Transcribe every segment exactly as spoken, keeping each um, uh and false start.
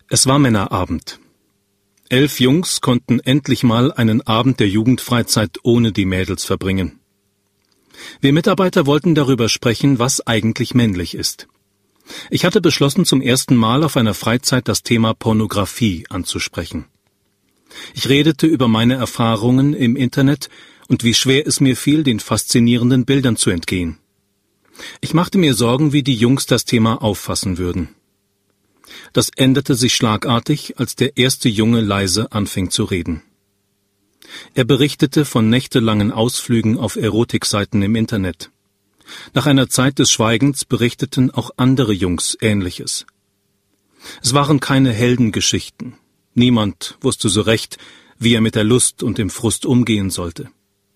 Es war Männerabend. Elf Jungs konnten endlich mal einen Abend der Jugendfreizeit ohne die Mädels verbringen. Wir Mitarbeiter wollten darüber sprechen, was eigentlich männlich ist. Ich hatte beschlossen, zum ersten Mal auf einer Freizeit das Thema Pornografie anzusprechen. Ich redete über meine Erfahrungen im Internet und wie schwer es mir fiel, den faszinierenden Bildern zu entgehen. Ich machte mir Sorgen, wie die Jungs das Thema auffassen würden. Das änderte sich schlagartig, als der erste Junge leise anfing zu reden. Er berichtete von nächtelangen Ausflügen auf Erotikseiten im Internet. Nach einer Zeit des Schweigens berichteten auch andere Jungs Ähnliches. Es waren keine Heldengeschichten. Niemand wusste so recht, wie er mit der Lust und dem Frust umgehen sollte.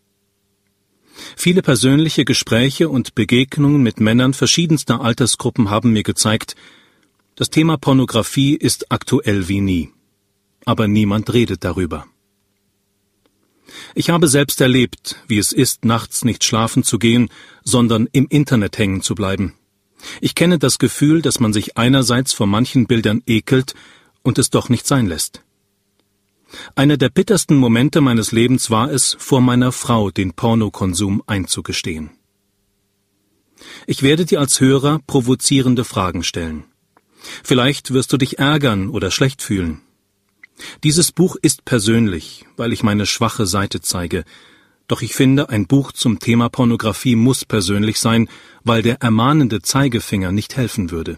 Viele persönliche Gespräche und Begegnungen mit Männern verschiedenster Altersgruppen haben mir gezeigt, das Thema Pornografie ist aktuell wie nie. Aber niemand redet darüber. Ich habe selbst erlebt, wie es ist, nachts nicht schlafen zu gehen, sondern im Internet hängen zu bleiben. Ich kenne das Gefühl, dass man sich einerseits vor manchen Bildern ekelt und es doch nicht sein lässt. Einer der bittersten Momente meines Lebens war es, vor meiner Frau den Pornokonsum einzugestehen. Ich werde dir als Hörer provozierende Fragen stellen. Vielleicht wirst du dich ärgern oder schlecht fühlen. Dieses Buch ist persönlich, weil ich meine schwache Seite zeige. Doch ich finde, ein Buch zum Thema Pornografie muss persönlich sein, weil der ermahnende Zeigefinger nicht helfen würde.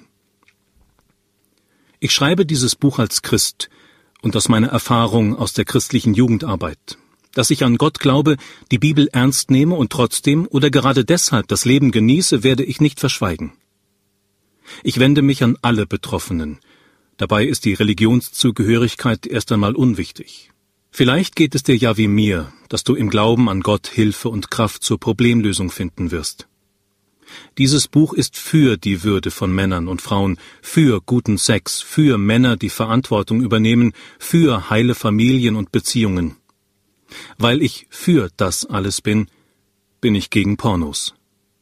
Ich schreibe dieses Buch als Christ und aus meiner Erfahrung aus der christlichen Jugendarbeit, dass ich an Gott glaube, die Bibel ernst nehme und trotzdem oder gerade deshalb das Leben genieße, werde ich nicht verschweigen. Ich wende mich an alle Betroffenen. Dabei ist die Religionszugehörigkeit erst einmal unwichtig. Vielleicht geht es dir ja wie mir, dass du im Glauben an Gott Hilfe und Kraft zur Problemlösung finden wirst. Dieses Buch ist für die Würde von Männern und Frauen, für guten Sex, für Männer, die Verantwortung übernehmen, für heile Familien und Beziehungen. Weil ich für das alles bin, bin ich gegen Pornos.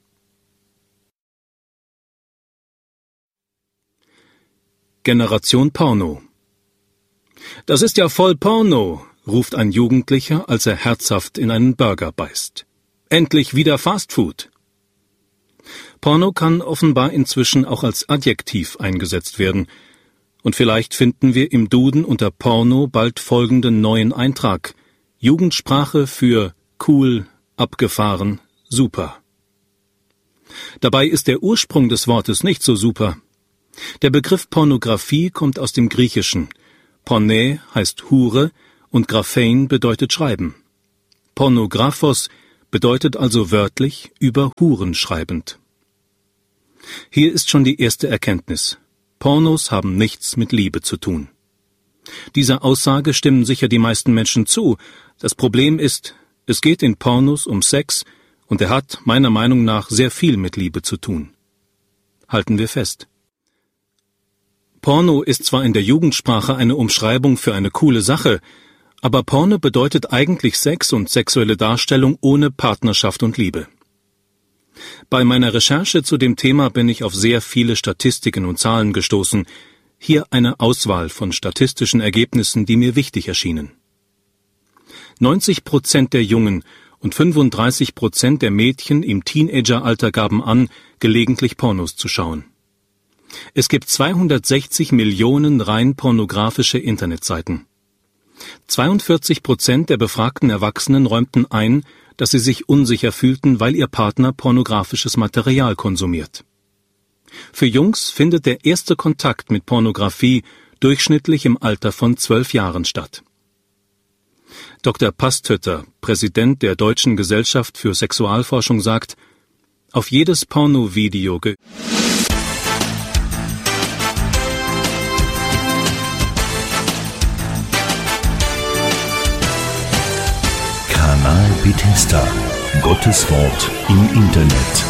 Generation Porno. Das ist ja voll Porno, ruft ein Jugendlicher, als er herzhaft in einen Burger beißt. Endlich wieder Fastfood. Porno kann offenbar inzwischen auch als Adjektiv eingesetzt werden. Und vielleicht finden wir im Duden unter Porno bald folgenden neuen Eintrag. Jugendsprache für cool, abgefahren, super. Dabei ist der Ursprung des Wortes nicht so super. Der Begriff Pornografie kommt aus dem Griechischen. Porne heißt Hure und Graphein bedeutet Schreiben. Pornographos bedeutet also wörtlich über Huren schreibend. Hier ist schon die erste Erkenntnis. Pornos haben nichts mit Liebe zu tun. Dieser Aussage stimmen sicher die meisten Menschen zu. Das Problem ist, es geht in Pornos um Sex und er hat meiner Meinung nach sehr viel mit Liebe zu tun. Halten wir fest. Porno ist zwar in der Jugendsprache eine Umschreibung für eine coole Sache, aber Porno bedeutet eigentlich Sex und sexuelle Darstellung ohne Partnerschaft und Liebe. Bei meiner Recherche zu dem Thema bin ich auf sehr viele Statistiken und Zahlen gestoßen. Hier eine Auswahl von statistischen Ergebnissen, die mir wichtig erschienen. neunzig Prozent der Jungen und fünfunddreißig Prozent der Mädchen im Teenageralter gaben an, gelegentlich Pornos zu schauen. Es gibt zweihundertsechzig Millionen rein pornografische Internetseiten. zweiundvierzig Prozent der befragten Erwachsenen räumten ein, dass sie sich unsicher fühlten, weil ihr Partner pornografisches Material konsumiert. Für Jungs findet der erste Kontakt mit Pornografie durchschnittlich im Alter von zwölf Jahren statt. Doktor Pasthütter, Präsident der Deutschen Gesellschaft für Sexualforschung, sagt, auf jedes Pornovideo ge Kanal Bethesda. Gottes Wort im Internet.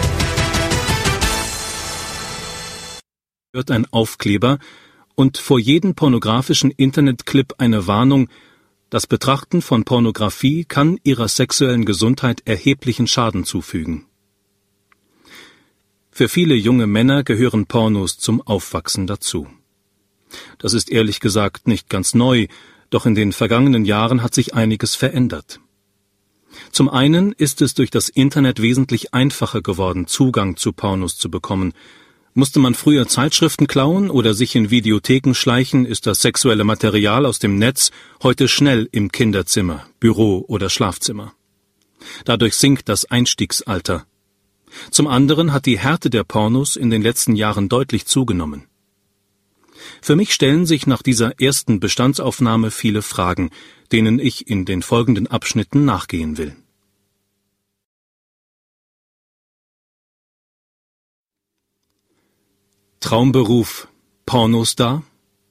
Hört ein Aufkleber und vor jedem pornografischen Internetclip eine Warnung, das Betrachten von Pornografie kann ihrer sexuellen Gesundheit erheblichen Schaden zufügen. Für viele junge Männer gehören Pornos zum Aufwachsen dazu. Das ist ehrlich gesagt nicht ganz neu, doch in den vergangenen Jahren hat sich einiges verändert. Zum einen ist es durch das Internet wesentlich einfacher geworden, Zugang zu Pornos zu bekommen. Musste man früher Zeitschriften klauen oder sich in Videotheken schleichen, ist das sexuelle Material aus dem Netz heute schnell im Kinderzimmer, Büro oder Schlafzimmer. Dadurch sinkt das Einstiegsalter. Zum anderen hat die Härte der Pornos in den letzten Jahren deutlich zugenommen. Für mich stellen sich nach dieser ersten Bestandsaufnahme viele Fragen, denen ich in den folgenden Abschnitten nachgehen will. Traumberuf Pornostar?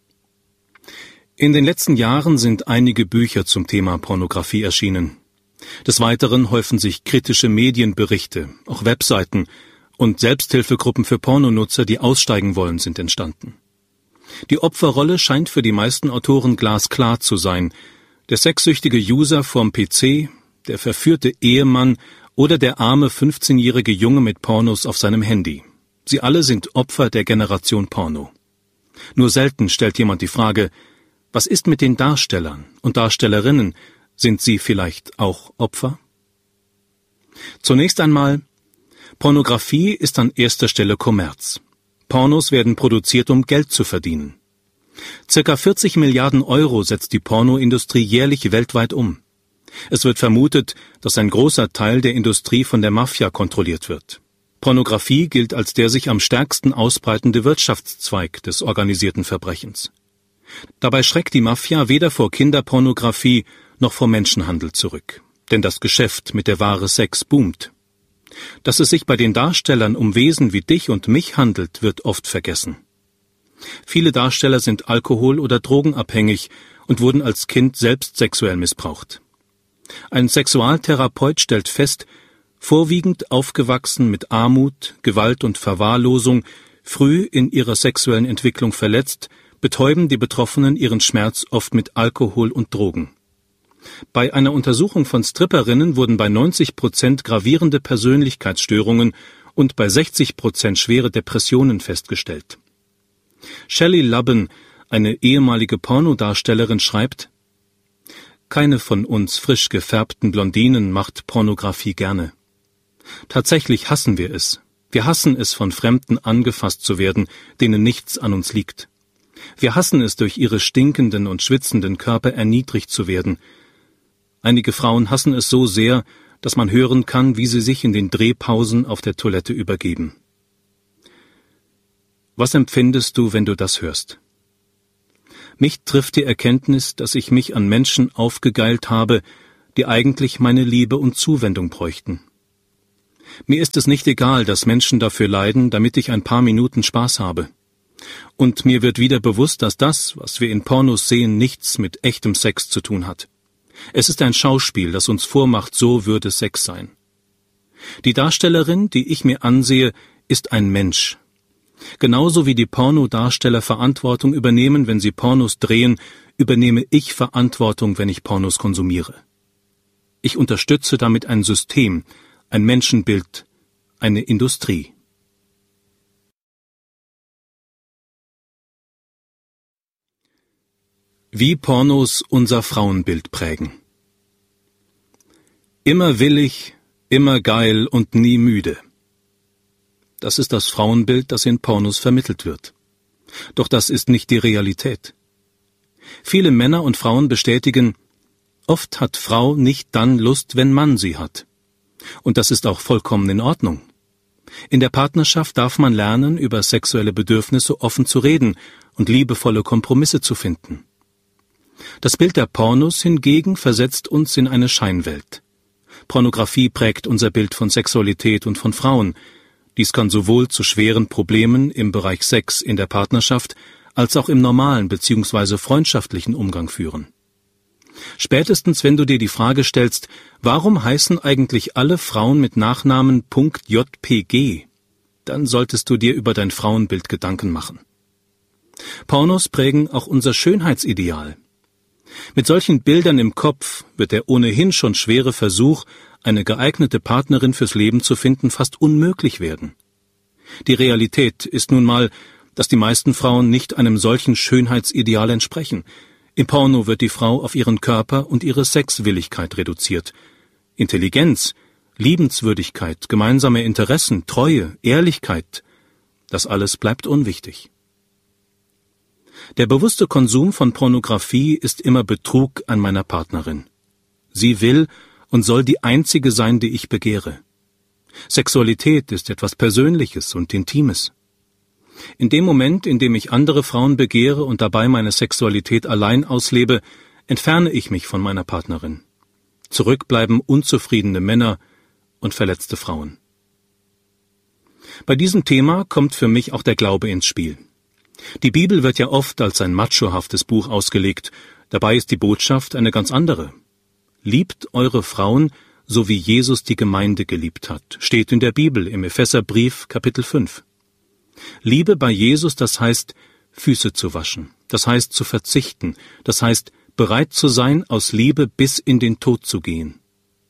In den letzten Jahren sind einige Bücher zum Thema Pornografie erschienen. Des Weiteren häufen sich kritische Medienberichte, auch Webseiten und Selbsthilfegruppen für Pornonutzer, die aussteigen wollen, sind entstanden. Die Opferrolle scheint für die meisten Autoren glasklar zu sein: der sexsüchtige User vorm P C, der verführte Ehemann oder der arme fünfzehnjährige Junge mit Pornos auf seinem Handy. Sie alle sind Opfer der Generation Porno. Nur selten stellt jemand die Frage: Was ist mit den Darstellern und Darstellerinnen? Sind sie vielleicht auch Opfer? Zunächst einmal: Pornografie ist an erster Stelle Kommerz. Pornos werden produziert, um Geld zu verdienen. Circa vierzig Milliarden Euro setzt die Pornoindustrie jährlich weltweit um. Es wird vermutet, dass ein großer Teil der Industrie von der Mafia kontrolliert wird. Pornografie gilt als der sich am stärksten ausbreitende Wirtschaftszweig des organisierten Verbrechens. Dabei schreckt die Mafia weder vor Kinderpornografie noch vor Menschenhandel zurück, denn das Geschäft mit der Ware Sex boomt. Dass es sich bei den Darstellern um Wesen wie dich und mich handelt, wird oft vergessen. Viele Darsteller sind alkohol- oder drogenabhängig und wurden als Kind selbst sexuell missbraucht. Ein Sexualtherapeut stellt fest: Vorwiegend aufgewachsen mit Armut, Gewalt und Verwahrlosung, früh in ihrer sexuellen Entwicklung verletzt, betäuben die Betroffenen ihren Schmerz oft mit Alkohol und Drogen. Bei einer Untersuchung von Stripperinnen wurden bei neunzig Prozent gravierende Persönlichkeitsstörungen und bei sechzig Prozent schwere Depressionen festgestellt. Shelley Lubben, eine ehemalige Pornodarstellerin, schreibt: Keine von uns frisch gefärbten Blondinen macht Pornografie gerne. Tatsächlich hassen wir es. Wir hassen es, von Fremden angefasst zu werden, denen nichts an uns liegt. Wir hassen es, durch ihre stinkenden und schwitzenden Körper erniedrigt zu werden. Einige Frauen hassen es so sehr, dass man hören kann, wie sie sich in den Drehpausen auf der Toilette übergeben. Was empfindest du, wenn du das hörst? Mich trifft die Erkenntnis, dass ich mich an Menschen aufgegeilt habe, die eigentlich meine Liebe und Zuwendung bräuchten. Mir ist es nicht egal, dass Menschen dafür leiden, damit ich ein paar Minuten Spaß habe. Und mir wird wieder bewusst, dass das, was wir in Pornos sehen, nichts mit echtem Sex zu tun hat. Es ist ein Schauspiel, das uns vormacht, so würde Sex sein. Die Darstellerin, die ich mir ansehe, ist ein Mensch. Genauso wie die Pornodarsteller Verantwortung übernehmen, wenn sie Pornos drehen, übernehme ich Verantwortung, wenn ich Pornos konsumiere. Ich unterstütze damit ein System, ein Menschenbild, eine Industrie. Wie Pornos unser Frauenbild prägen. Immer willig, immer geil und nie müde. Das ist das Frauenbild, das in Pornos vermittelt wird. Doch das ist nicht die Realität. Viele Männer und Frauen bestätigen: Oft hat Frau nicht dann Lust, wenn Mann sie hat. Und das ist auch vollkommen in Ordnung. In der Partnerschaft darf man lernen, über sexuelle Bedürfnisse offen zu reden und liebevolle Kompromisse zu finden. Das Bild der Pornos hingegen versetzt uns in eine Scheinwelt. Pornografie prägt unser Bild von Sexualität und von Frauen. Dies kann sowohl zu schweren Problemen im Bereich Sex in der Partnerschaft als auch im normalen bzw. freundschaftlichen Umgang führen. Spätestens, wenn du dir die Frage stellst, warum heißen eigentlich alle Frauen mit Nachnamen .jpg, dann solltest du dir über dein Frauenbild Gedanken machen. Pornos prägen auch unser Schönheitsideal. Mit solchen Bildern im Kopf wird der ohnehin schon schwere Versuch, eine geeignete Partnerin fürs Leben zu finden, fast unmöglich werden. Die Realität ist nun mal, dass die meisten Frauen nicht einem solchen Schönheitsideal entsprechen. Im Porno wird die Frau auf ihren Körper und ihre Sexwilligkeit reduziert. Intelligenz, Liebenswürdigkeit, gemeinsame Interessen, Treue, Ehrlichkeit, das alles bleibt unwichtig. Der bewusste Konsum von Pornografie ist immer Betrug an meiner Partnerin. Sie will und soll die einzige sein, die ich begehre. Sexualität ist etwas Persönliches und Intimes. In dem Moment, in dem ich andere Frauen begehre und dabei meine Sexualität allein auslebe, entferne ich mich von meiner Partnerin. Zurück bleiben unzufriedene Männer und verletzte Frauen. Bei diesem Thema kommt für mich auch der Glaube ins Spiel. Die Bibel wird ja oft als ein machohaftes Buch ausgelegt, dabei ist die Botschaft eine ganz andere. Liebt eure Frauen, so wie Jesus die Gemeinde geliebt hat, steht in der Bibel im Epheserbrief Kapitel fünf. Liebe bei Jesus, das heißt, Füße zu waschen, das heißt zu verzichten, das heißt, bereit zu sein, aus Liebe bis in den Tod zu gehen.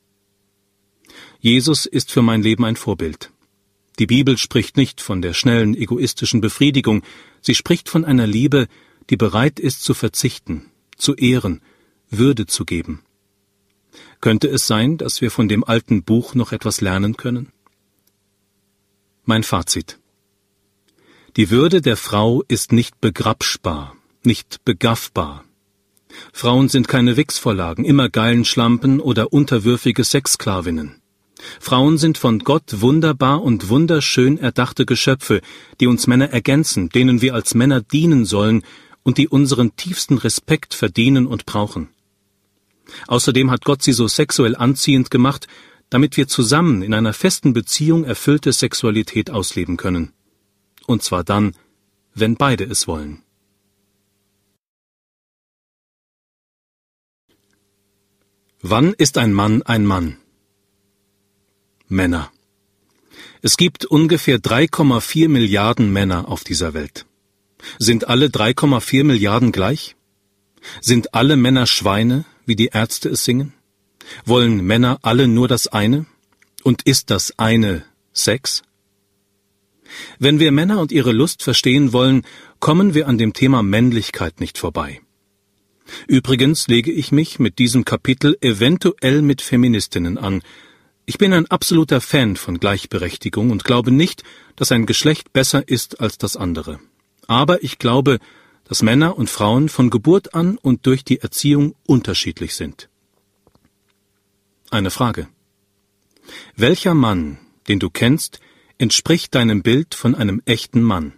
Jesus ist für mein Leben ein Vorbild. Die Bibel spricht nicht von der schnellen, egoistischen Befriedigung, sie spricht von einer Liebe, die bereit ist zu verzichten, zu ehren, Würde zu geben. Könnte es sein, dass wir von dem alten Buch noch etwas lernen können? Mein Fazit. Die Würde der Frau ist nicht begrapschbar, nicht begaffbar. Frauen sind keine Wichsvorlagen, immer geilen Schlampen oder unterwürfige Sexsklavinnen. Frauen sind von Gott wunderbar und wunderschön erdachte Geschöpfe, die uns Männer ergänzen, denen wir als Männer dienen sollen und die unseren tiefsten Respekt verdienen und brauchen. Außerdem hat Gott sie so sexuell anziehend gemacht, damit wir zusammen in einer festen Beziehung erfüllte Sexualität ausleben können. Und zwar dann, wenn beide es wollen. Wann ist ein Mann ein Mann? Männer. Es gibt ungefähr drei Komma vier Milliarden Männer auf dieser Welt. Sind alle drei Komma vier Milliarden gleich? Sind alle Männer Schweine, wie die Ärzte es singen? Wollen Männer alle nur das eine? Und ist das eine Sex? Wenn wir Männer und ihre Lust verstehen wollen, kommen wir an dem Thema Männlichkeit nicht vorbei. Übrigens lege ich mich mit diesem Kapitel eventuell mit Feministinnen an. Ich bin ein absoluter Fan von Gleichberechtigung und glaube nicht, dass ein Geschlecht besser ist als das andere. Aber ich glaube, dass Männer und Frauen von Geburt an und durch die Erziehung unterschiedlich sind. Eine Frage. Welcher Mann, den du kennst, entspricht deinem Bild von einem echten Mann?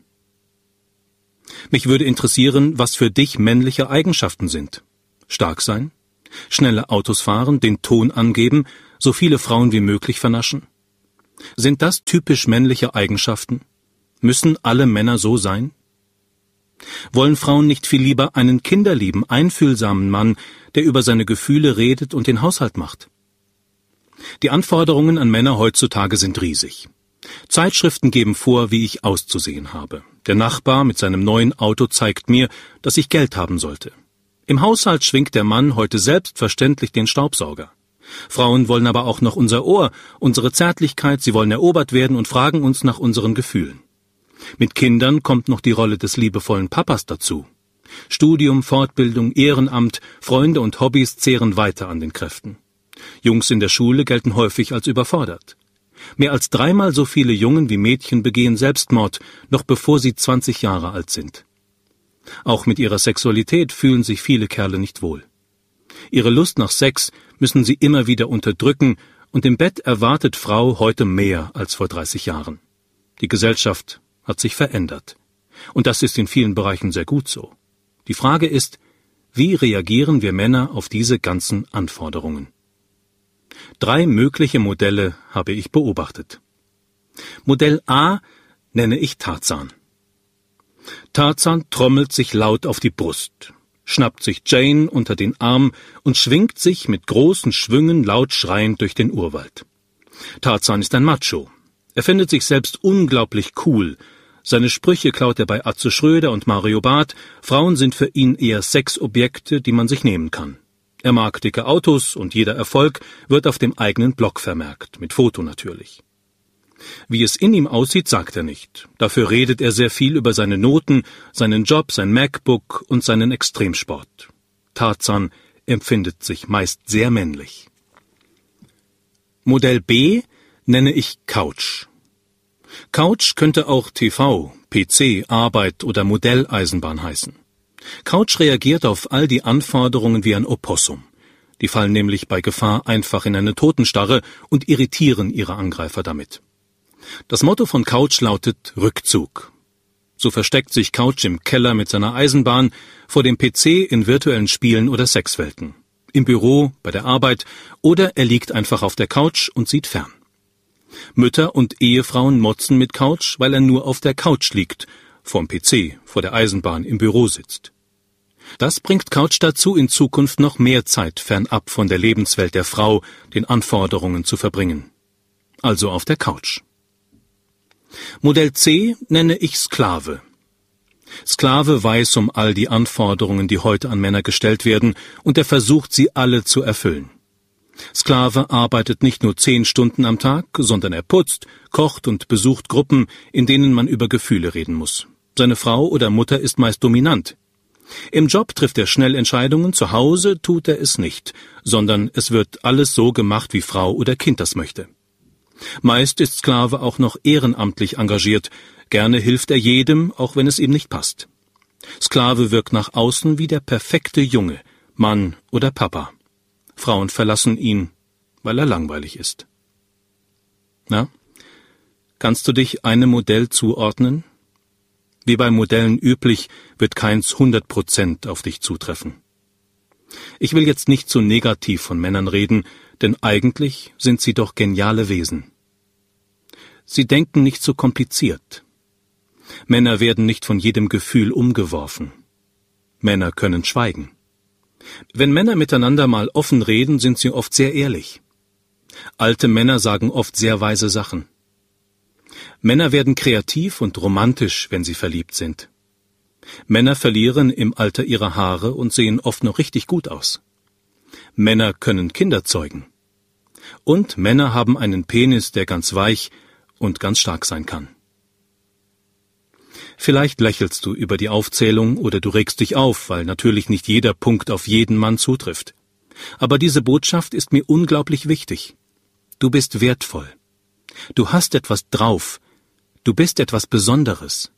Mich würde interessieren, was für dich männliche Eigenschaften sind. Stark sein, schnelle Autos fahren, den Ton angeben, so viele Frauen wie möglich vernaschen. Sind das typisch männliche Eigenschaften? Müssen alle Männer so sein? Wollen Frauen nicht viel lieber einen kinderlieben, einfühlsamen Mann, der über seine Gefühle redet und den Haushalt macht? Die Anforderungen an Männer heutzutage sind riesig. Zeitschriften geben vor, wie ich auszusehen habe. Der Nachbar mit seinem neuen Auto zeigt mir, dass ich Geld haben sollte. Im Haushalt schwingt der Mann heute selbstverständlich den Staubsauger. Frauen wollen aber auch noch unser Ohr, unsere Zärtlichkeit, sie wollen erobert werden und fragen uns nach unseren Gefühlen. Mit Kindern kommt noch die Rolle des liebevollen Papas dazu. Studium, Fortbildung, Ehrenamt, Freunde und Hobbys zehren weiter an den Kräften. Jungs in der Schule gelten häufig als überfordert. Mehr als dreimal so viele Jungen wie Mädchen begehen Selbstmord, noch bevor sie zwanzig Jahre alt sind. Auch mit ihrer Sexualität fühlen sich viele Kerle nicht wohl. Ihre Lust nach Sex müssen sie immer wieder unterdrücken, und im Bett erwartet Frau heute mehr als vor dreißig Jahren. Die Gesellschaft hat sich verändert. Und das ist in vielen Bereichen sehr gut so. Die Frage ist, wie reagieren wir Männer auf diese ganzen Anforderungen? Drei mögliche Modelle habe ich beobachtet. Modell A nenne ich Tarzan. Tarzan trommelt sich laut auf die Brust, schnappt sich Jane unter den Arm und schwingt sich mit großen Schwüngen laut schreiend durch den Urwald. Tarzan ist ein Macho. Er findet sich selbst unglaublich cool. Seine Sprüche klaut er bei Atze Schröder und Mario Barth. Frauen sind für ihn eher Sexobjekte, die man sich nehmen kann. Er mag dicke Autos und jeder Erfolg wird auf dem eigenen Blog vermerkt, mit Foto natürlich. Wie es in ihm aussieht, sagt er nicht. Dafür redet er sehr viel über seine Noten, seinen Job, sein MacBook und seinen Extremsport. Tarzan empfindet sich meist sehr männlich. Modell B nenne ich Couch. Couch könnte auch T V, P C, Arbeit oder Modelleisenbahn heißen. Couch reagiert auf all die Anforderungen wie ein Opossum. Die fallen nämlich bei Gefahr einfach in eine Totenstarre und irritieren ihre Angreifer damit. Das Motto von Couch lautet Rückzug. So versteckt sich Couch im Keller mit seiner Eisenbahn, vor dem P C in virtuellen Spielen oder Sexwelten, im Büro, bei der Arbeit oder er liegt einfach auf der Couch und sieht fern. Mütter und Ehefrauen motzen mit Couch, weil er nur auf der Couch liegt, vorm P C, vor der Eisenbahn, im Büro sitzt. Das bringt Couch dazu, in Zukunft noch mehr Zeit fernab von der Lebenswelt der Frau, den Anforderungen zu verbringen. Also auf der Couch. Modell C nenne ich Sklave. Sklave weiß um all die Anforderungen, die heute an Männer gestellt werden, und er versucht, sie alle zu erfüllen. Sklave arbeitet nicht nur zehn Stunden am Tag, sondern er putzt, kocht und besucht Gruppen, in denen man über Gefühle reden muss. Seine Frau oder Mutter ist meist dominant. Im Job trifft er schnell Entscheidungen, zu Hause tut er es nicht, sondern es wird alles so gemacht, wie Frau oder Kind das möchte. Meist ist Sklave auch noch ehrenamtlich engagiert, gerne hilft er jedem, auch wenn es ihm nicht passt. Sklave wirkt nach außen wie der perfekte Junge, Mann oder Papa. Frauen verlassen ihn, weil er langweilig ist. Na, kannst du dich einem Modell zuordnen? Wie bei Modellen üblich, wird keins hundert Prozent auf dich zutreffen. Ich will jetzt nicht so negativ von Männern reden, denn eigentlich sind sie doch geniale Wesen. Sie denken nicht so kompliziert. Männer werden nicht von jedem Gefühl umgeworfen. Männer können schweigen. Wenn Männer miteinander mal offen reden, sind sie oft sehr ehrlich. Alte Männer sagen oft sehr weise Sachen. Männer werden kreativ und romantisch, wenn sie verliebt sind. Männer verlieren im Alter ihre Haare und sehen oft noch richtig gut aus. Männer können Kinder zeugen. Und Männer haben einen Penis, der ganz weich und ganz stark sein kann. Vielleicht lächelst du über die Aufzählung oder du regst dich auf, weil natürlich nicht jeder Punkt auf jeden Mann zutrifft. Aber diese Botschaft ist mir unglaublich wichtig. Du bist wertvoll. Du hast etwas drauf. Du bist etwas Besonderes.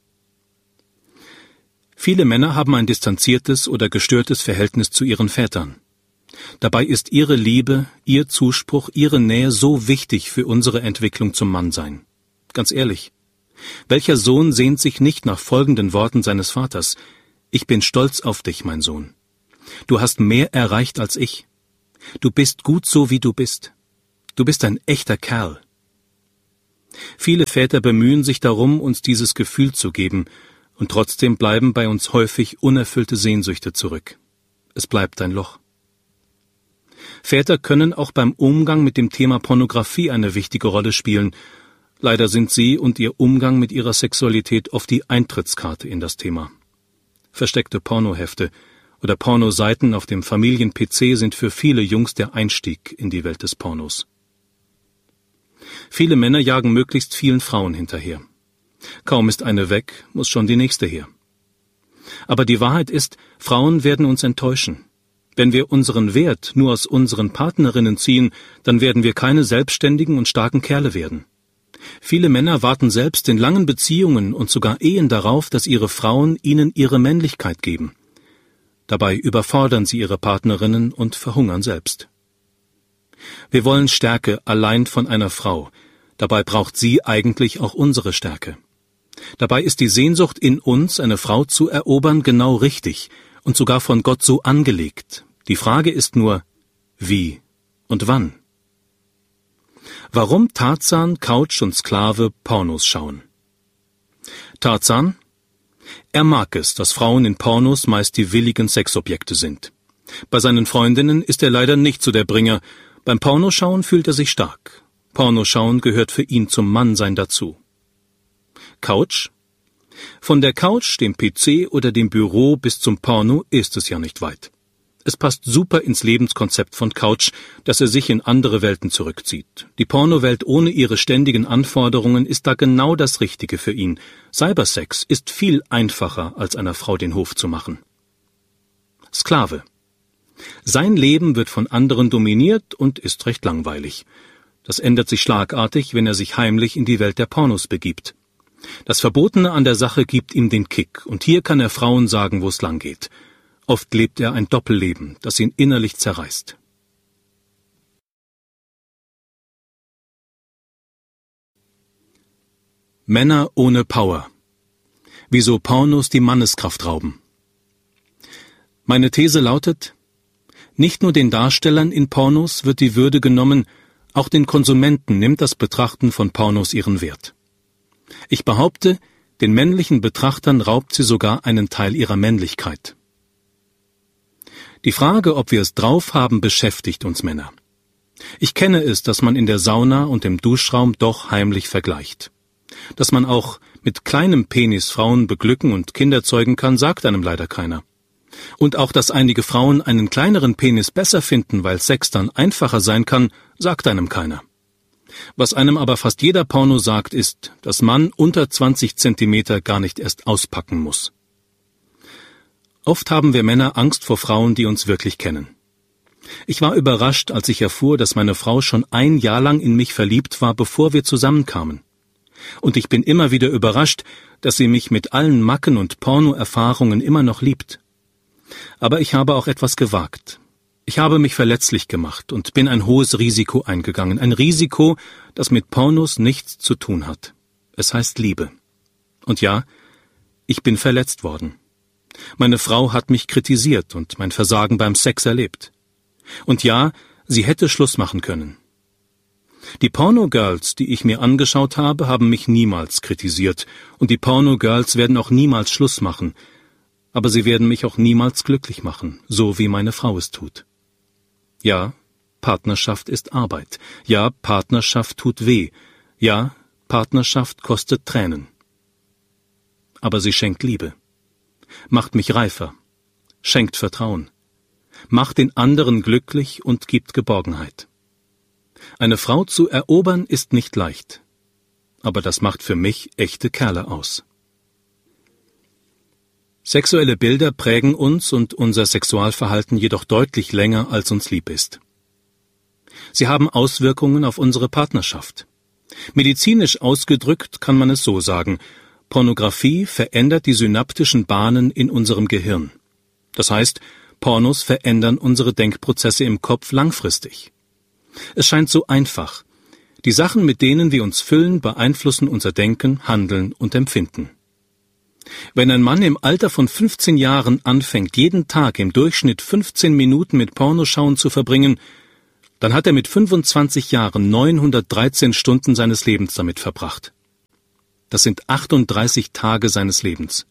Viele Männer haben ein distanziertes oder gestörtes Verhältnis zu ihren Vätern. Dabei ist ihre Liebe, ihr Zuspruch, ihre Nähe so wichtig für unsere Entwicklung zum Mannsein. Ganz ehrlich. Welcher Sohn sehnt sich nicht nach folgenden Worten seines Vaters? Ich bin stolz auf dich, mein Sohn. Du hast mehr erreicht als ich. Du bist gut so, wie du bist. Du bist ein echter Kerl. Viele Väter bemühen sich darum, uns dieses Gefühl zu geben, und trotzdem bleiben bei uns häufig unerfüllte Sehnsüchte zurück. Es bleibt ein Loch. Väter können auch beim Umgang mit dem Thema Pornografie eine wichtige Rolle spielen. Leider sind sie und ihr Umgang mit ihrer Sexualität oft die Eintrittskarte in das Thema. Versteckte Pornohefte oder Pornoseiten auf dem Familien-P C sind für viele Jungs der Einstieg in die Welt des Pornos. Viele Männer jagen möglichst vielen Frauen hinterher. Kaum ist eine weg, muss schon die nächste her. Aber die Wahrheit ist, Frauen werden uns enttäuschen. Wenn wir unseren Wert nur aus unseren Partnerinnen ziehen, dann werden wir keine selbstständigen und starken Kerle werden. Viele Männer warten selbst in langen Beziehungen und sogar Ehen darauf, dass ihre Frauen ihnen ihre Männlichkeit geben. Dabei überfordern sie ihre Partnerinnen und verhungern selbst. Wir wollen Stärke allein von einer Frau. Dabei braucht sie eigentlich auch unsere Stärke. Dabei ist die Sehnsucht in uns, eine Frau zu erobern, genau richtig und sogar von Gott so angelegt. Die Frage ist nur, wie und wann? Warum Tarzan, Couch und Sklave Pornos schauen? Tarzan? Er mag es, dass Frauen in Pornos meist die willigen Sexobjekte sind. Bei seinen Freundinnen ist er leider nicht so der Bringer. Beim Pornoschauen fühlt er sich stark. Pornoschauen gehört für ihn zum Mannsein dazu. Couch? Von der Couch, dem P C oder dem Büro bis zum Porno ist es ja nicht weit. Es passt super ins Lebenskonzept von Couch, dass er sich in andere Welten zurückzieht. Die Pornowelt ohne ihre ständigen Anforderungen ist da genau das Richtige für ihn. Cybersex ist viel einfacher, als einer Frau den Hof zu machen. Sklave. Sein Leben wird von anderen dominiert und ist recht langweilig. Das ändert sich schlagartig, wenn er sich heimlich in die Welt der Pornos begibt. Das Verbotene an der Sache gibt ihm den Kick, und hier kann er Frauen sagen, wo es lang geht. Oft lebt er ein Doppelleben, das ihn innerlich zerreißt. Männer ohne Power. Wieso Pornos die Manneskraft rauben. Meine These lautet: Nicht nur den Darstellern in Pornos wird die Würde genommen, auch den Konsumenten nimmt das Betrachten von Pornos ihren Wert. Ich behaupte, den männlichen Betrachtern raubt sie sogar einen Teil ihrer Männlichkeit. Die Frage, ob wir es drauf haben, beschäftigt uns Männer. Ich kenne es, dass man in der Sauna und im Duschraum doch heimlich vergleicht. Dass man auch mit kleinem Penis Frauen beglücken und Kinder zeugen kann, sagt einem leider keiner. Und auch, dass einige Frauen einen kleineren Penis besser finden, weil Sex dann einfacher sein kann, sagt einem keiner. Was einem aber fast jeder Porno sagt, ist, dass man unter zwanzig Zentimeter gar nicht erst auspacken muss. Oft haben wir Männer Angst vor Frauen, die uns wirklich kennen. Ich war überrascht, als ich erfuhr, dass meine Frau schon ein Jahr lang in mich verliebt war, bevor wir zusammenkamen. Und ich bin immer wieder überrascht, dass sie mich mit allen Macken und Porno-Erfahrungen immer noch liebt. Aber ich habe auch etwas gewagt. Ich habe mich verletzlich gemacht und bin ein hohes Risiko eingegangen. Ein Risiko, das mit Pornos nichts zu tun hat. Es heißt Liebe. Und ja, ich bin verletzt worden. Meine Frau hat mich kritisiert und mein Versagen beim Sex erlebt. Und ja, sie hätte Schluss machen können. Die Porno-Girls, die ich mir angeschaut habe, haben mich niemals kritisiert, und die Porno-Girls werden auch niemals Schluss machen, aber sie werden mich auch niemals glücklich machen, so wie meine Frau es tut. Ja, Partnerschaft ist Arbeit. Ja, Partnerschaft tut weh. Ja, Partnerschaft kostet Tränen. Aber sie schenkt Liebe. Macht mich reifer, schenkt Vertrauen, macht den anderen glücklich und gibt Geborgenheit. Eine Frau zu erobern ist nicht leicht, aber das macht für mich echte Kerle aus. Sexuelle Bilder prägen uns und unser Sexualverhalten jedoch deutlich länger, als uns lieb ist. Sie haben Auswirkungen auf unsere Partnerschaft. Medizinisch ausgedrückt kann man es so sagen: Pornografie verändert die synaptischen Bahnen in unserem Gehirn. Das heißt, Pornos verändern unsere Denkprozesse im Kopf langfristig. Es scheint so einfach. Die Sachen, mit denen wir uns füllen, beeinflussen unser Denken, Handeln und Empfinden. Wenn ein Mann im Alter von fünfzehn Jahren anfängt, jeden Tag im Durchschnitt fünfzehn Minuten mit Pornoschauen zu verbringen, dann hat er mit fünfundzwanzig Jahren neunhundertdreizehn Stunden seines Lebens damit verbracht. Das sind achtunddreißig Tage seines Lebens.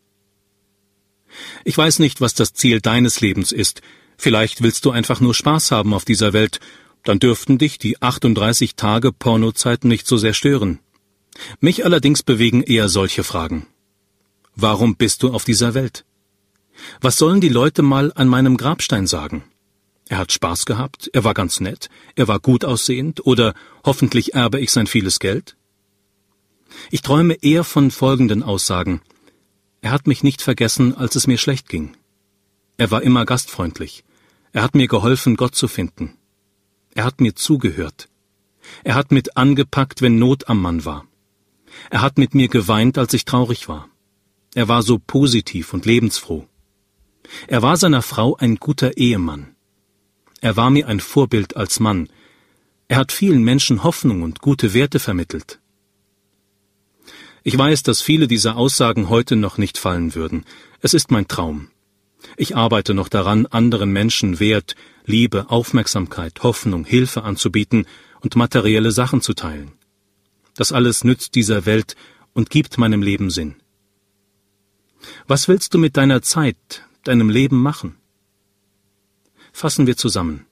Ich weiß nicht, was das Ziel deines Lebens ist. Vielleicht willst du einfach nur Spaß haben auf dieser Welt. Dann dürften dich die achtunddreißig Tage Pornozeit nicht so sehr stören. Mich allerdings bewegen eher solche Fragen. Warum bist du auf dieser Welt? Was sollen die Leute mal an meinem Grabstein sagen? Er hat Spaß gehabt, er war ganz nett, er war gut aussehend, oder hoffentlich erbe ich sein vieles Geld? Ich träume eher von folgenden Aussagen. Er hat mich nicht vergessen, als es mir schlecht ging. Er war immer gastfreundlich. Er hat mir geholfen, Gott zu finden. Er hat mir zugehört. Er hat mit angepackt, wenn Not am Mann war. Er hat mit mir geweint, als ich traurig war. Er war so positiv und lebensfroh. Er war seiner Frau ein guter Ehemann. Er war mir ein Vorbild als Mann. Er hat vielen Menschen Hoffnung und gute Werte vermittelt. Ich weiß, dass viele dieser Aussagen heute noch nicht fallen würden. Es ist mein Traum. Ich arbeite noch daran, anderen Menschen Wert, Liebe, Aufmerksamkeit, Hoffnung, Hilfe anzubieten und materielle Sachen zu teilen. Das alles nützt dieser Welt und gibt meinem Leben Sinn. Was willst du mit deiner Zeit, deinem Leben machen? Fassen wir zusammen.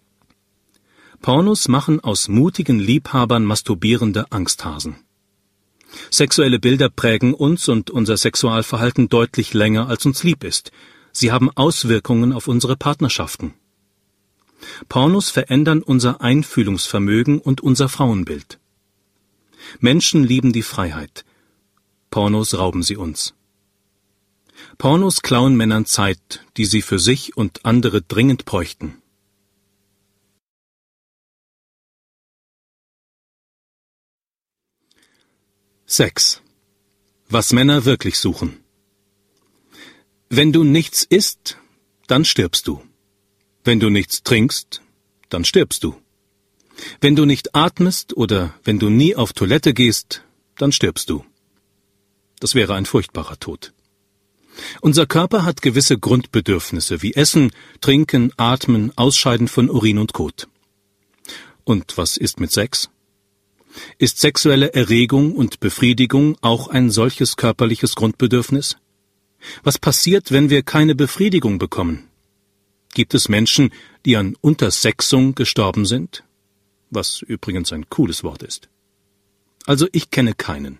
Pornos machen aus mutigen Liebhabern masturbierende Angsthasen. Sexuelle Bilder prägen uns und unser Sexualverhalten deutlich länger, als uns lieb ist. Sie haben Auswirkungen auf unsere Partnerschaften. Pornos verändern unser Einfühlungsvermögen und unser Frauenbild. Menschen lieben die Freiheit. Pornos rauben sie uns. Pornos klauen Männern Zeit, die sie für sich und andere dringend bräuchten. Sex. Was Männer wirklich suchen. Wenn du nichts isst, dann stirbst du. Wenn du nichts trinkst, dann stirbst du. Wenn du nicht atmest oder wenn du nie auf Toilette gehst, dann stirbst du. Das wäre ein furchtbarer Tod. Unser Körper hat gewisse Grundbedürfnisse wie Essen, Trinken, Atmen, Ausscheiden von Urin und Kot. Und was ist mit Sex? Ist sexuelle Erregung und Befriedigung auch ein solches körperliches Grundbedürfnis? Was passiert, wenn wir keine Befriedigung bekommen? Gibt es Menschen, die an Untersexung gestorben sind? Was übrigens ein cooles Wort ist. Also ich kenne keinen.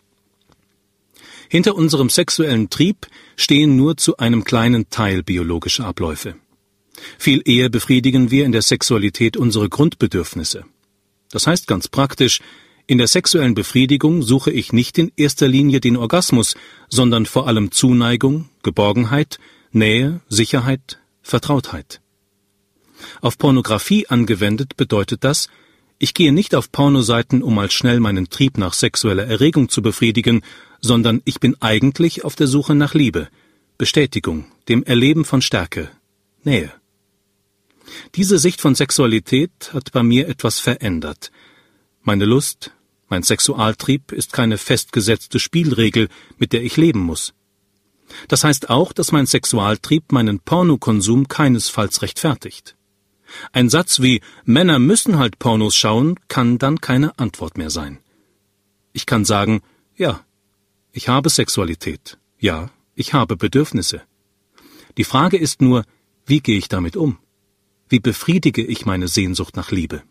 Hinter unserem sexuellen Trieb stehen nur zu einem kleinen Teil biologische Abläufe. Viel eher befriedigen wir in der Sexualität unsere Grundbedürfnisse. Das heißt ganz praktisch, in der sexuellen Befriedigung suche ich nicht in erster Linie den Orgasmus, sondern vor allem Zuneigung, Geborgenheit, Nähe, Sicherheit, Vertrautheit. Auf Pornografie angewendet bedeutet das, ich gehe nicht auf Pornoseiten, um mal schnell meinen Trieb nach sexueller Erregung zu befriedigen, sondern ich bin eigentlich auf der Suche nach Liebe, Bestätigung, dem Erleben von Stärke, Nähe. Diese Sicht von Sexualität hat bei mir etwas verändert. Meine Lust, mein Sexualtrieb ist keine festgesetzte Spielregel, mit der ich leben muss. Das heißt auch, dass mein Sexualtrieb meinen Pornokonsum keinesfalls rechtfertigt. Ein Satz wie »Männer müssen halt Pornos schauen« kann dann keine Antwort mehr sein. Ich kann sagen, ja, ich habe Sexualität, ja, ich habe Bedürfnisse. Die Frage ist nur, wie gehe ich damit um? Wie befriedige ich meine Sehnsucht nach Liebe?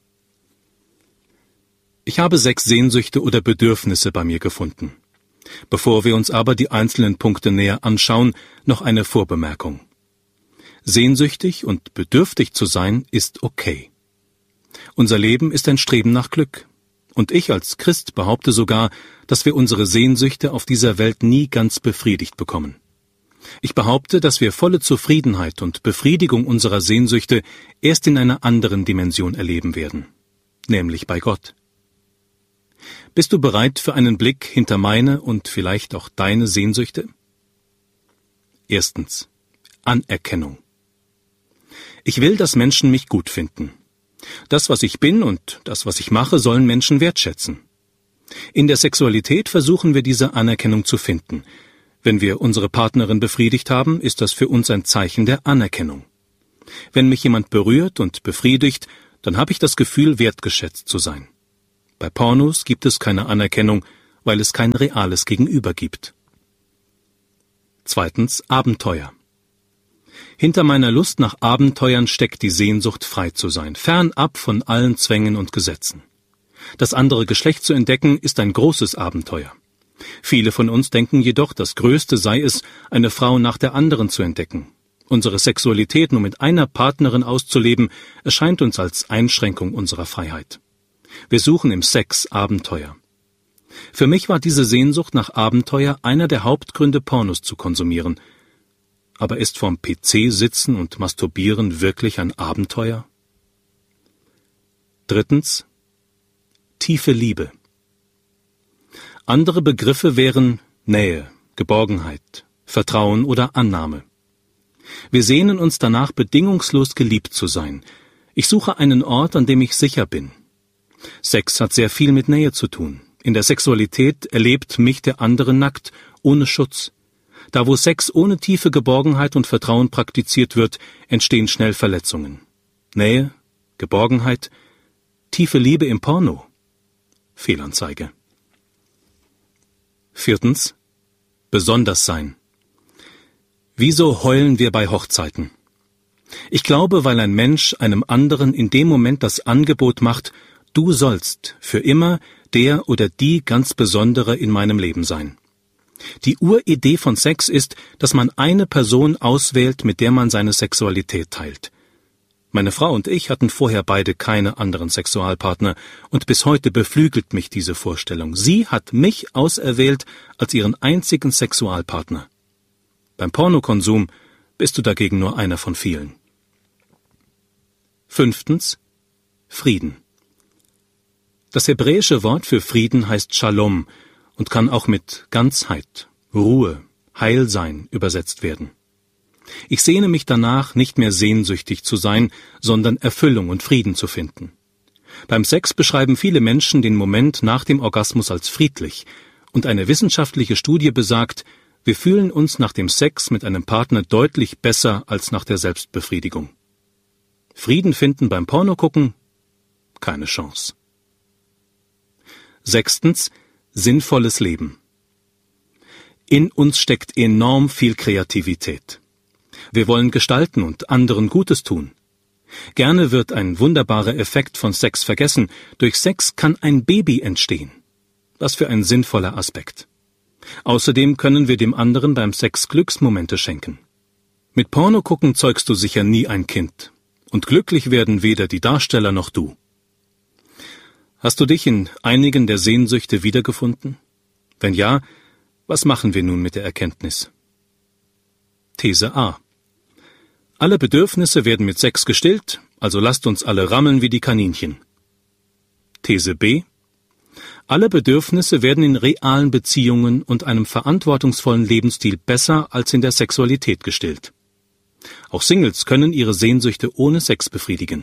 Ich habe sechs Sehnsüchte oder Bedürfnisse bei mir gefunden. Bevor wir uns aber die einzelnen Punkte näher anschauen, noch eine Vorbemerkung. Sehnsüchtig und bedürftig zu sein, ist okay. Unser Leben ist ein Streben nach Glück. Und ich als Christ behaupte sogar, dass wir unsere Sehnsüchte auf dieser Welt nie ganz befriedigt bekommen. Ich behaupte, dass wir volle Zufriedenheit und Befriedigung unserer Sehnsüchte erst in einer anderen Dimension erleben werden, nämlich bei Gott. Bist du bereit für einen Blick hinter meine und vielleicht auch deine Sehnsüchte? Erstens. Anerkennung. Ich will, dass Menschen mich gut finden. Das, was ich bin und das, was ich mache, sollen Menschen wertschätzen. In der Sexualität versuchen wir diese Anerkennung zu finden. Wenn wir unsere Partnerin befriedigt haben, ist das für uns ein Zeichen der Anerkennung. Wenn mich jemand berührt und befriedigt, dann habe ich das Gefühl, wertgeschätzt zu sein. Bei Pornos gibt es keine Anerkennung, weil es kein reales Gegenüber gibt. Zweitens, Abenteuer. Hinter meiner Lust nach Abenteuern steckt die Sehnsucht, frei zu sein, fernab von allen Zwängen und Gesetzen. Das andere Geschlecht zu entdecken, ist ein großes Abenteuer. Viele von uns denken jedoch, das Größte sei es, eine Frau nach der anderen zu entdecken. Unsere Sexualität nur mit einer Partnerin auszuleben, erscheint uns als Einschränkung unserer Freiheit. Wir suchen im Sex Abenteuer. Für mich war diese Sehnsucht nach Abenteuer einer der Hauptgründe, Pornos zu konsumieren. Aber ist vorm P C sitzen und masturbieren wirklich ein Abenteuer? Drittens. Tiefe Liebe. Andere Begriffe wären Nähe, Geborgenheit, Vertrauen oder Annahme. Wir sehnen uns danach, bedingungslos geliebt zu sein. Ich suche einen Ort, an dem ich sicher bin. Sex hat sehr viel mit Nähe zu tun. In der Sexualität erlebt mich der andere nackt, ohne Schutz. Da wo Sex ohne tiefe Geborgenheit und Vertrauen praktiziert wird, entstehen schnell Verletzungen. Nähe, Geborgenheit, tiefe Liebe im Porno. Fehlanzeige. Viertens. Besonders sein. Wieso heulen wir bei Hochzeiten? Ich glaube, weil ein Mensch einem anderen in dem Moment das Angebot macht, du sollst für immer der oder die ganz Besondere in meinem Leben sein. Die Uridee von Sex ist, dass man eine Person auswählt, mit der man seine Sexualität teilt. Meine Frau und ich hatten vorher beide keine anderen Sexualpartner, und bis heute beflügelt mich diese Vorstellung. Sie hat mich auserwählt als ihren einzigen Sexualpartner. Beim Pornokonsum bist du dagegen nur einer von vielen. Fünftens. Frieden. Das hebräische Wort für Frieden heißt Shalom und kann auch mit Ganzheit, Ruhe, Heilsein übersetzt werden. Ich sehne mich danach, nicht mehr sehnsüchtig zu sein, sondern Erfüllung und Frieden zu finden. Beim Sex beschreiben viele Menschen den Moment nach dem Orgasmus als friedlich, und eine wissenschaftliche Studie besagt, wir fühlen uns nach dem Sex mit einem Partner deutlich besser als nach der Selbstbefriedigung. Frieden finden beim Pornogucken? Keine Chance. Sechstens. Sinnvolles Leben. In uns steckt enorm viel Kreativität. Wir wollen gestalten und anderen Gutes tun. Gerne wird ein wunderbarer Effekt von Sex vergessen. Durch Sex kann ein Baby entstehen. Was für ein sinnvoller Aspekt. Außerdem können wir dem anderen beim Sex Glücksmomente schenken. Mit Pornogucken zeugst du sicher nie ein Kind. Und glücklich werden weder die Darsteller noch du. Hast du dich in einigen der Sehnsüchte wiedergefunden? Wenn ja, was machen wir nun mit der Erkenntnis? These A. Alle Bedürfnisse werden mit Sex gestillt, also lasst uns alle rammeln wie die Kaninchen. These B. Alle Bedürfnisse werden in realen Beziehungen und einem verantwortungsvollen Lebensstil besser als in der Sexualität gestillt. Auch Singles können ihre Sehnsüchte ohne Sex befriedigen.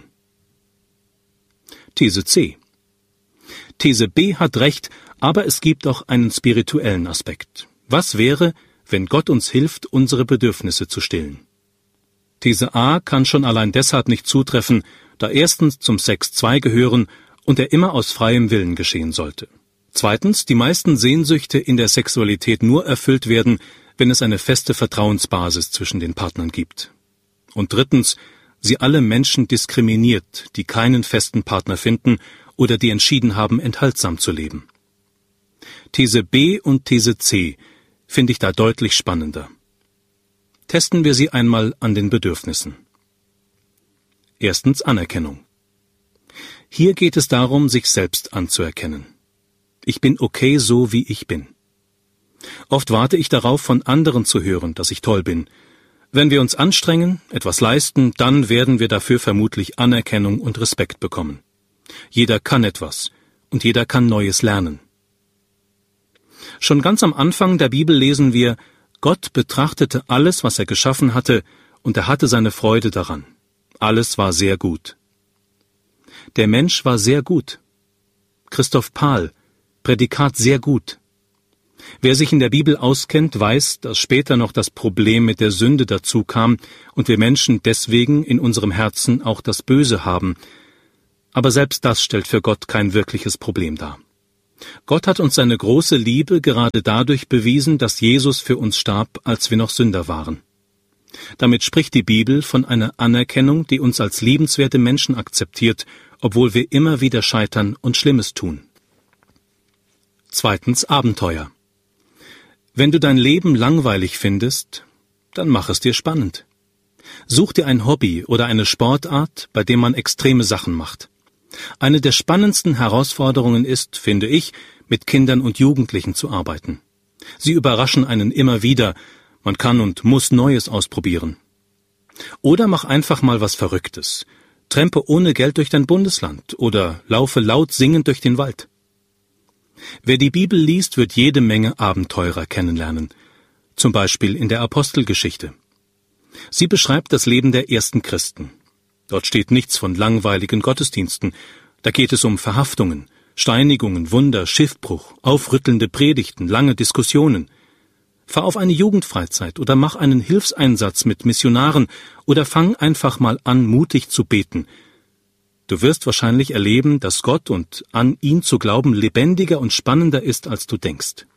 These C. These B hat recht, aber es gibt auch einen spirituellen Aspekt. Was wäre, wenn Gott uns hilft, unsere Bedürfnisse zu stillen? These A kann schon allein deshalb nicht zutreffen, da erstens zum Sex zwei gehören und er immer aus freiem Willen geschehen sollte. Zweitens, die meisten Sehnsüchte in der Sexualität nur erfüllt werden, wenn es eine feste Vertrauensbasis zwischen den Partnern gibt. Und drittens, sie alle Menschen diskriminiert, die keinen festen Partner finden oder die entschieden haben, enthaltsam zu leben. These B und These C finde ich da deutlich spannender. Testen wir sie einmal an den Bedürfnissen. Erstens Anerkennung. Hier geht es darum, sich selbst anzuerkennen. Ich bin okay so, wie ich bin. Oft warte ich darauf, von anderen zu hören, dass ich toll bin. Wenn wir uns anstrengen, etwas leisten, dann werden wir dafür vermutlich Anerkennung und Respekt bekommen. Jeder kann etwas und jeder kann Neues lernen. Schon ganz am Anfang der Bibel lesen wir, Gott betrachtete alles, was er geschaffen hatte, und er hatte seine Freude daran. Alles war sehr gut. Der Mensch war sehr gut. Christoph Pahl, Prädikat sehr gut. Wer sich in der Bibel auskennt, weiß, dass später noch das Problem mit der Sünde dazu kam und wir Menschen deswegen in unserem Herzen auch das Böse haben. Aber selbst das stellt für Gott kein wirkliches Problem dar. Gott hat uns seine große Liebe gerade dadurch bewiesen, dass Jesus für uns starb, als wir noch Sünder waren. Damit spricht die Bibel von einer Anerkennung, die uns als liebenswerte Menschen akzeptiert, obwohl wir immer wieder scheitern und Schlimmes tun. Zweitens Abenteuer. Wenn du dein Leben langweilig findest, dann mach es dir spannend. Such dir ein Hobby oder eine Sportart, bei dem man extreme Sachen macht. Eine der spannendsten Herausforderungen ist, finde ich, mit Kindern und Jugendlichen zu arbeiten. Sie überraschen einen immer wieder, man kann und muss Neues ausprobieren. Oder mach einfach mal was Verrücktes. Trempe ohne Geld durch dein Bundesland oder laufe laut singend durch den Wald. Wer die Bibel liest, wird jede Menge Abenteurer kennenlernen, zum Beispiel in der Apostelgeschichte. Sie beschreibt das Leben der ersten Christen. Dort steht nichts von langweiligen Gottesdiensten. Da geht es um Verhaftungen, Steinigungen, Wunder, Schiffbruch, aufrüttelnde Predigten, lange Diskussionen. Fahr auf eine Jugendfreizeit oder mach einen Hilfseinsatz mit Missionaren oder fang einfach mal an, mutig zu beten. Du wirst wahrscheinlich erleben, dass Gott und an ihn zu glauben lebendiger und spannender ist, als du denkst.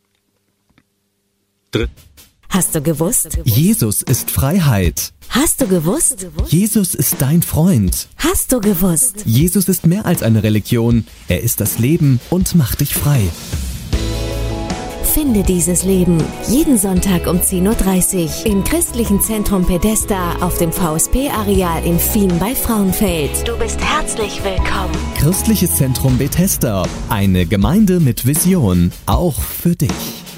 Dritt. Hast du gewusst? Jesus ist Freiheit. Hast du gewusst? Jesus ist dein Freund. Hast du gewusst? Jesus ist mehr als eine Religion. Er ist das Leben und macht dich frei. Finde dieses Leben. Jeden Sonntag um zehn Uhr dreißig im Christlichen Zentrum Pedesta auf dem V S P-Areal in Fien bei Frauenfeld. Du bist herzlich willkommen. Christliches Zentrum Bethesda. Eine Gemeinde mit Vision. Auch für dich.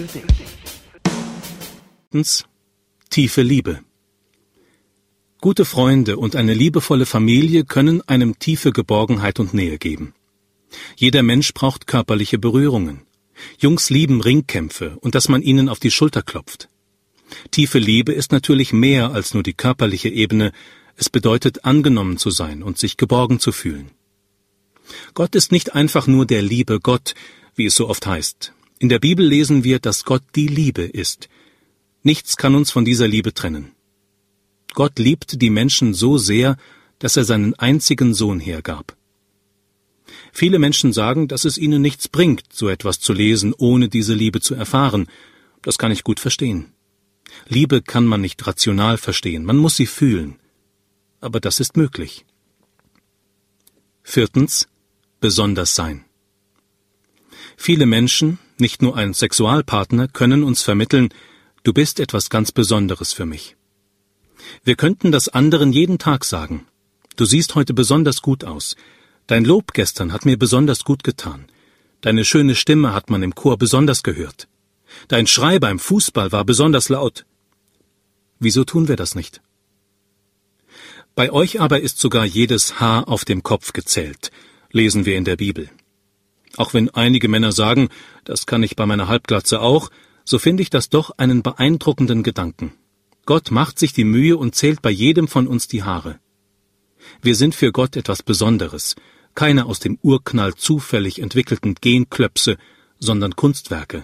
Tiefe Liebe. Gute Freunde und eine liebevolle Familie können einem tiefe Geborgenheit und Nähe geben. Jeder Mensch braucht körperliche Berührungen. Jungs lieben Ringkämpfe und dass man ihnen auf die Schulter klopft. Tiefe Liebe ist natürlich mehr als nur die körperliche Ebene. Es bedeutet, angenommen zu sein und sich geborgen zu fühlen. Gott ist nicht einfach nur der liebe Gott, wie es so oft heißt. In der Bibel lesen wir, dass Gott die Liebe ist. Nichts kann uns von dieser Liebe trennen. Gott liebt die Menschen so sehr, dass er seinen einzigen Sohn hergab. Viele Menschen sagen, dass es ihnen nichts bringt, so etwas zu lesen, ohne diese Liebe zu erfahren. Das kann ich gut verstehen. Liebe kann man nicht rational verstehen, man muss sie fühlen. Aber das ist möglich. Viertens, besonders sein. Viele Menschen, nicht nur ein Sexualpartner, können uns vermitteln, du bist etwas ganz Besonderes für mich. Wir könnten das anderen jeden Tag sagen. Du siehst heute besonders gut aus. Dein Lob gestern hat mir besonders gut getan. Deine schöne Stimme hat man im Chor besonders gehört. Dein Schrei beim Fußball war besonders laut. Wieso tun wir das nicht? Bei euch aber ist sogar jedes Haar auf dem Kopf gezählt, lesen wir in der Bibel. Auch wenn einige Männer sagen, das kann ich bei meiner Halbglatze auch, so finde ich das doch einen beeindruckenden Gedanken. Gott macht sich die Mühe und zählt bei jedem von uns die Haare. Wir sind für Gott etwas Besonderes, keine aus dem Urknall zufällig entwickelten Genklöpse, sondern Kunstwerke.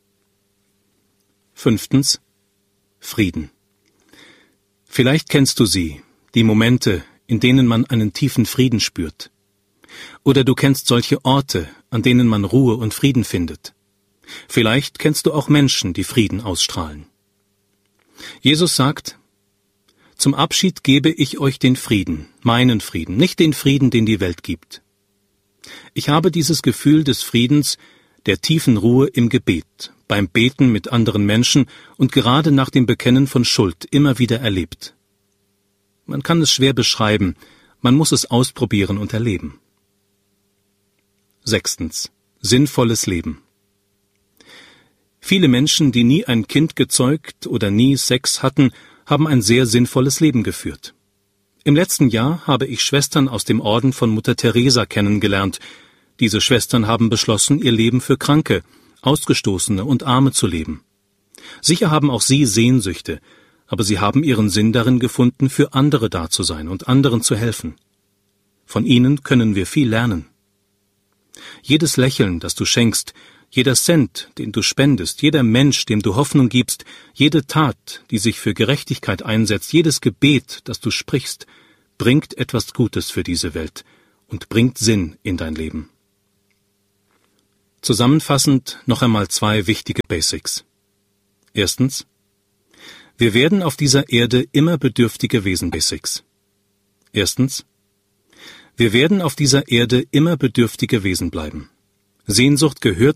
Fünftens. Frieden. Vielleicht kennst du sie, die Momente, in denen man einen tiefen Frieden spürt. Oder du kennst solche Orte, an denen man Ruhe und Frieden findet. Vielleicht kennst du auch Menschen, die Frieden ausstrahlen. Jesus sagt, zum Abschied gebe ich euch den Frieden, meinen Frieden, nicht den Frieden, den die Welt gibt. Ich habe dieses Gefühl des Friedens, der tiefen Ruhe im Gebet, beim Beten mit anderen Menschen und gerade nach dem Bekennen von Schuld immer wieder erlebt. Man kann es schwer beschreiben, man muss es ausprobieren und erleben. Sechstens. Sinnvolles Leben. Viele Menschen, die nie ein Kind gezeugt oder nie Sex hatten, haben ein sehr sinnvolles Leben geführt. Im letzten Jahr habe ich Schwestern aus dem Orden von Mutter Teresa kennengelernt. Diese Schwestern haben beschlossen, ihr Leben für Kranke, Ausgestoßene und Arme zu leben. Sicher haben auch sie Sehnsüchte, aber sie haben ihren Sinn darin gefunden, für andere da zu sein und anderen zu helfen. Von ihnen können wir viel lernen. Jedes Lächeln, das du schenkst, jeder Cent, den du spendest, jeder Mensch, dem du Hoffnung gibst, jede Tat, die sich für Gerechtigkeit einsetzt, jedes Gebet, das du sprichst, bringt etwas Gutes für diese Welt und bringt Sinn in dein Leben. Zusammenfassend noch einmal zwei wichtige Basics. Erstens. Wir werden auf dieser Erde immer bedürftige Wesen. Basics. Erstens. Wir werden auf dieser Erde immer bedürftige Wesen bleiben. Sehnsucht gehört